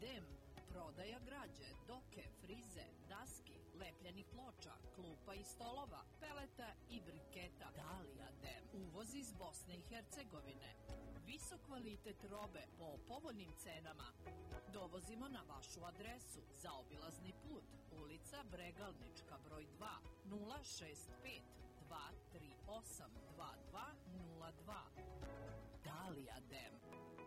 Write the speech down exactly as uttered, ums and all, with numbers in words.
Dem, prodaja građe, doke, frize, daski, lepljenih ploča, klupa i stolova, peleta i briketa. Dalija Dem, uvoz iz Bosne i Hercegovine. Visok kvalitet robe po povoljnim cenama. Dovozimo na vašu adresu. Zaobilazni put, ulica Bregalnička broj dva, nula šest pet dva tri osam dva dva nula dva. Dalija Dem.